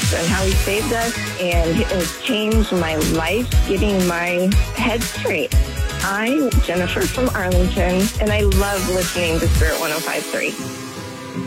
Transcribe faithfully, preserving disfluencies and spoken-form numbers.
Jesus and how he saved us, and it has changed my life, getting my head straight. I'm Jennifer from Arlington, and I love listening to Spirit one oh five point three.